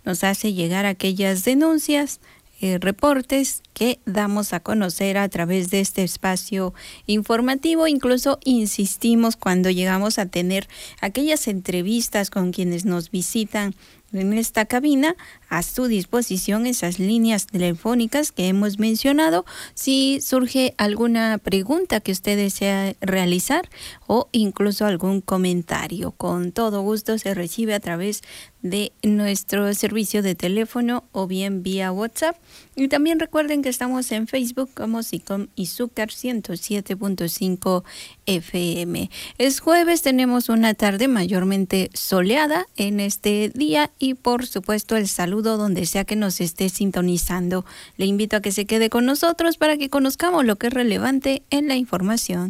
nos hace llegar aquellas denuncias, reportes que damos a conocer a través de este espacio informativo. Incluso insistimos cuando llegamos a tener aquellas entrevistas con quienes nos visitan en esta cabina, a su disposición esas líneas telefónicas que hemos mencionado. Si surge alguna pregunta que usted desea realizar o incluso algún comentario, con todo gusto se recibe a través de nuestro servicio de teléfono o bien vía WhatsApp. Y también recuerden que estamos en Facebook como SICOM Izúcar 107.5 FM. Es jueves, tenemos una tarde mayormente soleada en este día y por supuesto el saludo donde sea que nos esté sintonizando. Le invito a que se quede con nosotros para que conozcamos lo que es relevante en la información.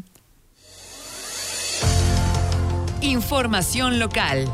Información local.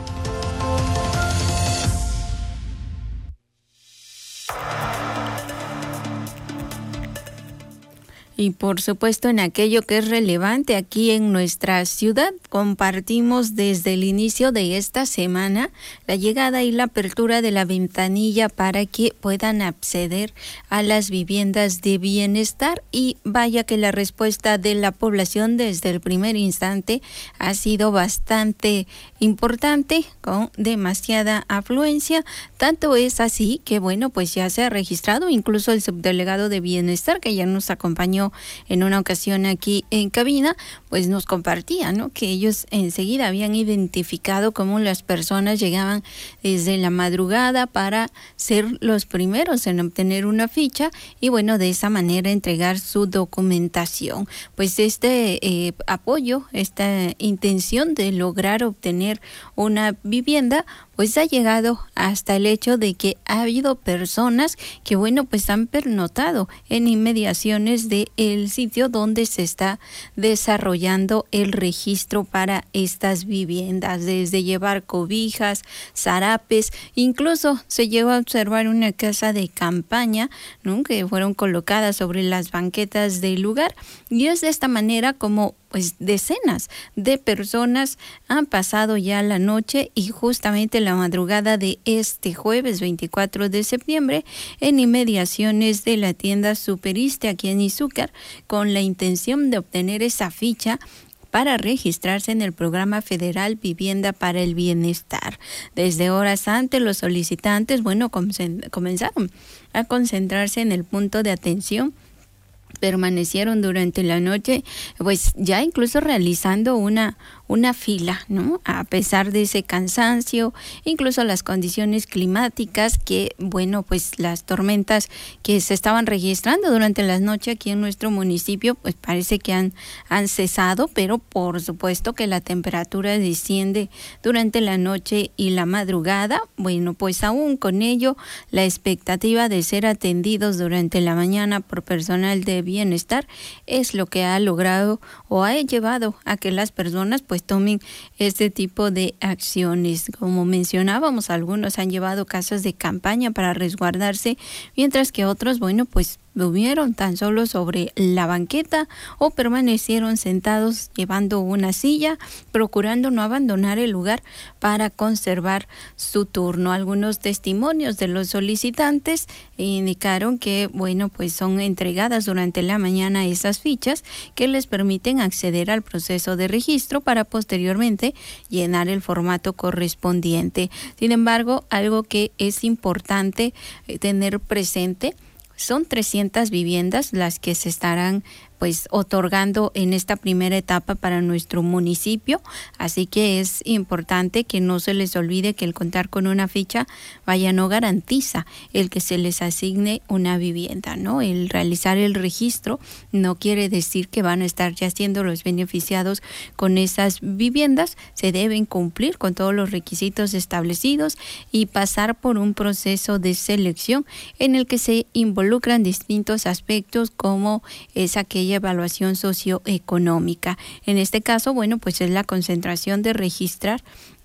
Y por supuesto en aquello que es relevante aquí en nuestra ciudad, compartimos desde el inicio de esta semana la llegada y la apertura de la ventanilla para que puedan acceder a las viviendas de bienestar. Y vaya que la respuesta de la población desde el primer instante ha sido bastante importante, con demasiada afluencia. Tanto es así que bueno, pues ya se ha registrado incluso el subdelegado de bienestar, que ya nos acompañó en una ocasión aquí en cabina, pues nos compartía, ¿no?, que ellos enseguida habían identificado cómo las personas llegaban desde la madrugada para ser los primeros en obtener una ficha y bueno, de esa manera entregar su documentación. Pues este apoyo, esta intención de lograr obtener una vivienda, pues ha llegado hasta el hecho de que ha habido personas que, bueno, pues han pernotado en inmediaciones del sitio donde se está desarrollando el registro para estas viviendas, desde llevar cobijas, zarapes, incluso se llegó a observar una casa de campaña, ¿no?, que fueron colocadas sobre las banquetas del lugar, y es de esta manera como pues decenas de personas han pasado ya la noche y justamente la madrugada de este jueves 24 de septiembre en inmediaciones de la tienda Superiste aquí en Izúcar, con la intención de obtener esa ficha para registrarse en el programa federal Vivienda para el Bienestar. Desde horas antes, los solicitantes, bueno, comenzaron a concentrarse en el punto de atención. Permanecieron durante la noche, pues ya incluso realizando una fila, ¿no?, a pesar de ese cansancio, incluso las condiciones climáticas que, bueno, pues las tormentas que se estaban registrando durante la noche aquí en nuestro municipio, pues parece que han cesado, pero por supuesto que la temperatura desciende durante la noche y la madrugada. Bueno, pues aún con ello, la expectativa de ser atendidos durante la mañana por personal de bienestar es lo que ha logrado o ha llevado a que las personas pues tomen este tipo de acciones. Como mencionábamos, algunos han llevado casas de campaña para resguardarse, mientras que otros, bueno, pues durmieron tan solo sobre la banqueta o permanecieron sentados llevando una silla, procurando no abandonar el lugar para conservar su turno. Algunos testimonios de los solicitantes indicaron que, bueno, pues son entregadas durante la mañana esas fichas que les permiten acceder al proceso de registro para posteriormente llenar el formato correspondiente. Sin embargo, algo que es importante tener presente, son 300 viviendas las que se estarán pues otorgando en esta primera etapa para nuestro municipio, así que es importante que no se les olvide que el contar con una ficha no garantiza el que se les asigne una vivienda, ¿no? El realizar el registro no quiere decir que van a estar ya siendo los beneficiados con esas viviendas. Se deben cumplir con todos los requisitos establecidos y pasar por un proceso de selección en el que se involucran distintos aspectos, como es aquella evaluación socioeconómica. En este caso, bueno, pues es la concentración de registrar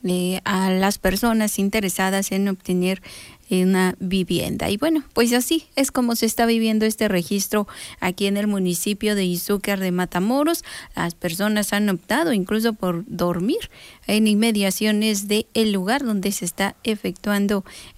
a las personas interesadas en obtener una vivienda. Y bueno, pues así es como se está viviendo este registro aquí en el municipio de Izúcar de Matamoros. Las personas han optado incluso por dormir en inmediaciones del lugar donde se está efectuando